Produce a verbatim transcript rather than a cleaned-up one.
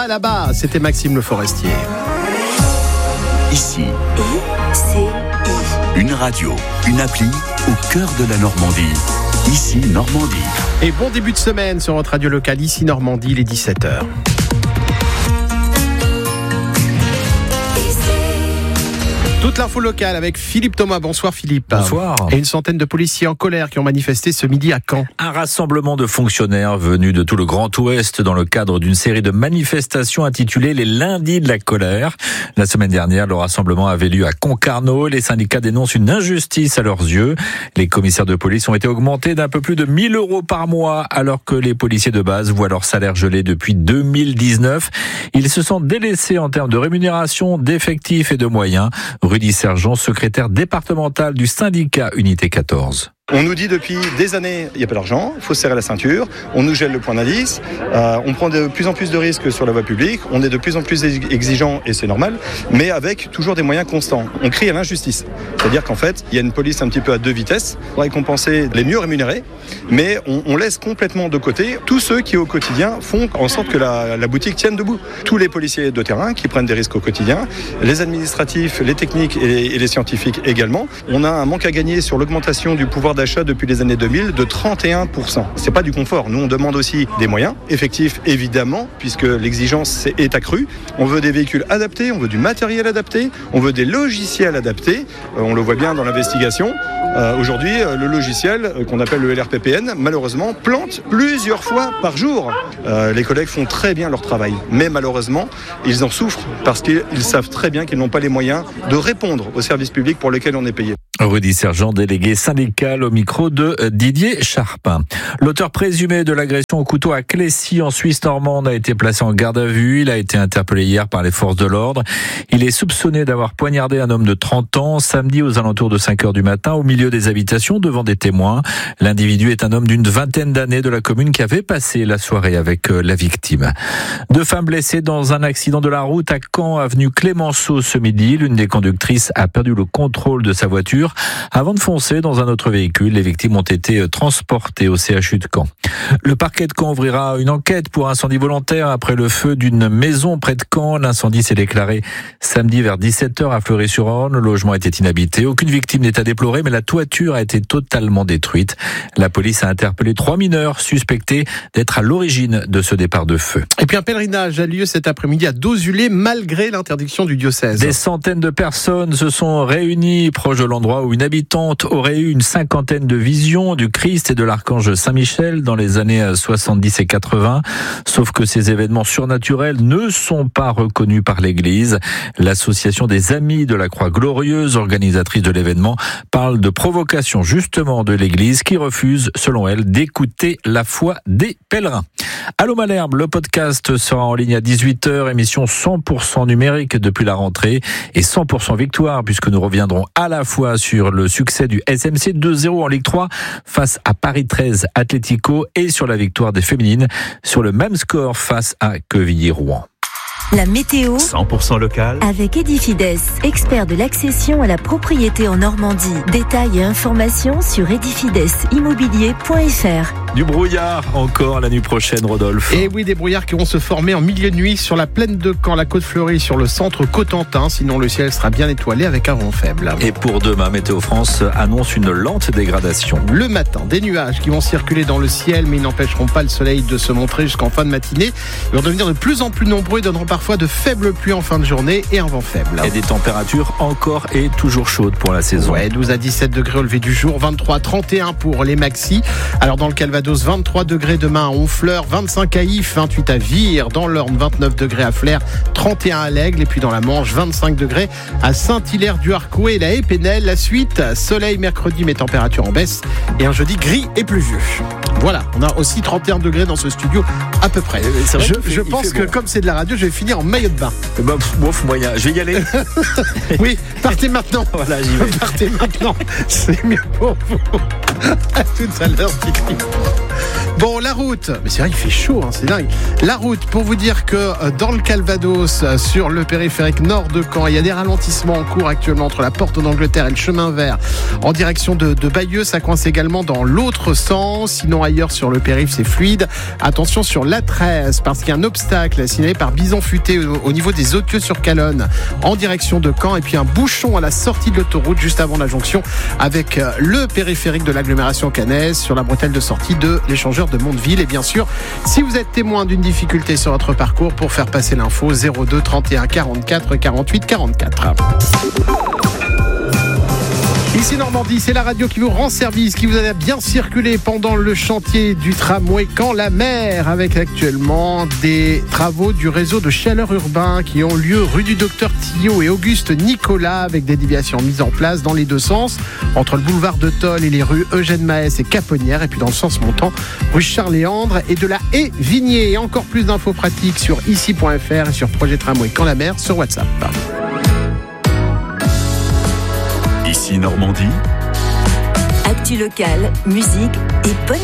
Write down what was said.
là-bas. C'était Maxime Le Forestier. Ici, I C I. une radio, une appli au cœur de la Normandie. Ici, Normandie. Et bon début de semaine sur votre radio locale, ici Normandie, il est dix-sept heures. Toute l'info locale avec Philippe Thomas. Bonsoir Philippe. Bonsoir. Et une centaine de policiers en colère qui ont manifesté ce midi à Caen. Un rassemblement de fonctionnaires venus de tout le Grand Ouest dans le cadre d'une série de manifestations intitulées les lundis de la colère. La semaine dernière, le rassemblement avait lieu à Concarneau. Les syndicats dénoncent une injustice à leurs yeux. Les commissaires de police ont été augmentés d'un peu plus de mille euros par mois alors que les policiers de base voient leur salaire gelé depuis deux mille dix-neuf. Ils se sentent délaissés en termes de rémunération, d'effectifs et de moyens. Rudy Sergent, secrétaire départemental du syndicat Unité quatorze. On nous dit depuis des années, il n'y a pas d'argent, il faut se serrer la ceinture, on nous gèle le point d'indice, euh, on prend de plus en plus de risques sur la voie publique, on est de plus en plus exigeant et c'est normal, mais avec toujours des moyens constants. On crie à l'injustice. C'est-à-dire qu'en fait, il y a une police un petit peu à deux vitesses, pour récompenser les mieux rémunérés, mais on, on laisse complètement de côté tous ceux qui au quotidien font en sorte que la, la boutique tienne debout. Tous les policiers de terrain qui prennent des risques au quotidien, les administratifs, les techniques et les, et les scientifiques également. On a un manque à gagner sur l'augmentation du pouvoir d'achat depuis les années deux mille de trente et un pour cent. C'est pas du confort. Nous, on demande aussi des moyens effectifs, évidemment, puisque l'exigence est accrue. On veut des véhicules adaptés, on veut du matériel adapté, on veut des logiciels adaptés. Euh, on le voit bien dans l'investigation. Euh, aujourd'hui, le logiciel euh, qu'on appelle le L R P P N, malheureusement, plante plusieurs fois par jour. Euh, les collègues font très bien leur travail, mais malheureusement, ils en souffrent parce qu'ils savent très bien qu'ils n'ont pas les moyens de répondre aux services publics pour lesquels on est payé. Rudy Sergent, délégué syndical au micro de Didier Charpin. L'auteur présumé de l'agression au couteau à Clécy en Suisse normande a été placé en garde à vue. Il a été interpellé hier par les forces de l'ordre. Il est soupçonné d'avoir poignardé un homme de trente ans samedi aux alentours de cinq heures du matin au milieu des habitations devant des témoins. L'individu est un homme d'une vingtaine d'années de la commune qui avait passé la soirée avec la victime. Deux femmes blessées dans un accident de la route à Caen, avenue Clémenceau ce midi. L'une des conductrices a perdu le contrôle de sa voiture avant de foncer dans un autre véhicule. Les victimes ont été transportées au C H U de Caen. Le parquet de Caen ouvrira une enquête pour incendie volontaire après le feu d'une maison près de Caen. L'incendie s'est déclaré samedi vers dix-sept heures à Fleury-sur-Orne. Le logement était inhabité. Aucune victime n'est à déplorer, mais la toiture a été totalement détruite. La police a interpellé trois mineurs suspectés d'être à l'origine de ce départ de feu. Et puis un pèlerinage a lieu cet après-midi à Dozulé malgré l'interdiction du diocèse. Des centaines de personnes se sont réunies proche de l'endroit où une habitante aurait eu une cinquantaine de visions du Christ et de l'archange Saint-Michel dans les années soixante-dix et quatre-vingts. Sauf que ces événements surnaturels ne sont pas reconnus par l'Église. L'association des Amis de la Croix Glorieuse, organisatrice de l'événement, parle de provocation justement de l'Église qui refuse, selon elle, d'écouter la foi des pèlerins. Allô Malherbe, le podcast sera en ligne à dix-huit heures, émission cent pour cent numérique depuis la rentrée et cent pour cent victoire puisque nous reviendrons à la fois sur le succès du S M C deux zéro en Ligue trois face à Paris treize Atlético et sur la victoire des féminines sur le même score face à Quevilly-Rouen. La météo cent pour cent local avec Edifides, expert de l'accession à la propriété en Normandie. Détails et informations sur edifides immobilier point f r. Du brouillard encore la nuit prochaine, Rodolphe. Et oui, des brouillards qui vont se former en milieu de nuit sur la plaine de Caen, la Côte-Fleurie, sur le centre Cotentin. Sinon, le ciel sera bien étoilé avec un vent faible. Et pour demain, Météo France annonce une lente dégradation. Le matin, des nuages qui vont circuler dans le ciel, mais ils n'empêcheront pas le soleil de se montrer jusqu'en fin de matinée. Ils vont devenir de plus en plus nombreux et donneront parfois de faibles pluies en fin de journée et un vent faible. Et des températures encore et toujours chaudes pour la saison. Ouais, douze à dix-sept degrés au lever du jour, vingt-trois à trente et un pour les maxis. Alors dans le Calvados, vingt-trois degrés demain à Honfleur, vingt-cinq à Ifs, vingt-huit à Vire, dans l'Orne, vingt-neuf degrés à Flers, trente et un à l'Aigle, et puis dans la Manche, vingt-cinq degrés à Saint-Hilaire-du-Harcouët et la Épinel. La suite, soleil mercredi, mais température en baisse, et un jeudi gris et pluvieux. Voilà, on a aussi trente et un degrés dans ce studio à peu près. C'est vrai je fait, je pense que bon. Comme c'est de la radio, je vais finir en maillot de bain. Bah, bof, moyen. Je vais y aller. Oui, partez maintenant. Voilà, j'y vais. Partez maintenant. C'est mieux pour vous. À tout à l'heure, Titi. Bon, la route, mais c'est vrai, il fait chaud, hein, c'est dingue. La route, pour vous dire que euh, dans le Calvados, euh, sur le périphérique nord de Caen, il y a des ralentissements en cours actuellement entre la porte d'Angleterre et le chemin vert en direction de, de Bayeux. Ça coince également dans l'autre sens. Sinon, ailleurs sur le périph', c'est fluide. Attention sur l'A treize, parce qu'il y a un obstacle signalé par Bison Futé au, au niveau des Autieux sur Calonne en direction de Caen. Et puis un bouchon à la sortie de l'autoroute juste avant la jonction avec euh, le périphérique de l'agglomération caennaise sur la bretelle de sortie de l'échangeur de Mondeville. Et bien sûr, si vous êtes témoin d'une difficulté sur votre parcours, pour faire passer l'info, zéro deux trente et un quarante-quatre quarante-huit quarante-quatre. Ici Normandie, c'est la radio qui vous rend service, qui vous a bien circulé pendant le chantier du tramway Caen-la-Mer, avec actuellement des travaux du réseau de chaleur urbain qui ont lieu rue du Docteur Tillot et Auguste Nicolas, avec des déviations mises en place dans les deux sens, entre le boulevard de Tôle et les rues Eugène Maès et Caponnière, et puis dans le sens montant, rue Charles-Léandre et de la Haie-Vignier. Et encore plus d'infos pratiques sur ici point f r et sur Projet Tramway Caen-la-Mer sur WhatsApp. Ici Normandie. Actu locale, musique et bonne